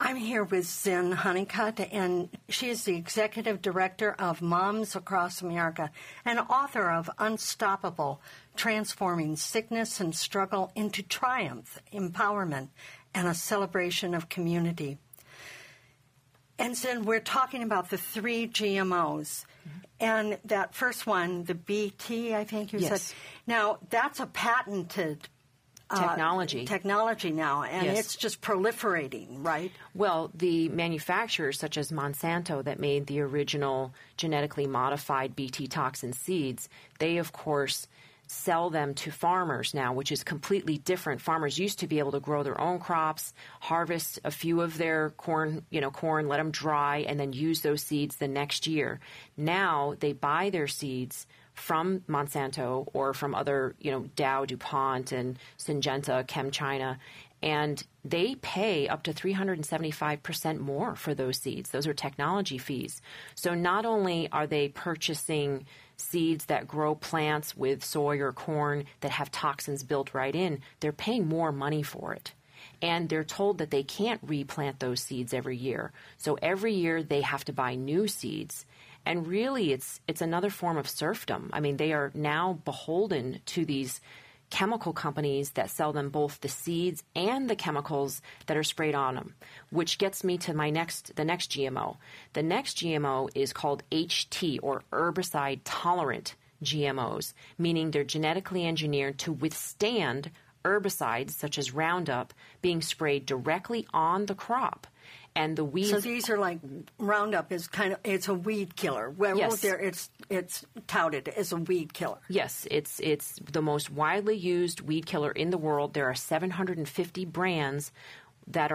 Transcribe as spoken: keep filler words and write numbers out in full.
I'm here with Zen Honeycutt, and she is the Executive Director of Moms Across America and author of Unstoppable, Transforming Sickness and Struggle into Triumph, Empowerment, and a Celebration of Community. And Zen, we're talking about the three G M Os. Mm-hmm. And that first one, the B T, I think you yes. said. Now, that's a patented Technology. Uh, technology now, and yes. it's just proliferating, right? Well, the manufacturers such as Monsanto that made the original genetically modified B T toxin seeds, they, of course, sell them to farmers now, which is completely different. Farmers used to be able to grow their own crops, harvest a few of their corn, you know, corn, let them dry, and then use those seeds the next year. Now they buy their seeds from Monsanto or from other, you know, Dow, DuPont, and Syngenta, ChemChina, and they pay up to three hundred seventy-five percent more for those seeds. Those are technology fees. So not only are they purchasing seeds that grow plants with soy or corn that have toxins built right in, they're paying more money for it. And they're told that they can't replant those seeds every year. So every year they have to buy new seeds. And really, it's it's another form of serfdom. I mean, they are now beholden to these chemical companies that sell them both the seeds and the chemicals that are sprayed on them, which gets me to my next the next G M O. The next G M O is called H T, or herbicide-tolerant G M Os, meaning they're genetically engineered to withstand herbicides such as Roundup being sprayed directly on the crop. And the weeds. So these are like Roundup is kind of it's a weed killer. Well, yes. there it's it's touted as a weed killer. Yes, it's it's the most widely used weed killer in the world. There are seven hundred fifty brands that are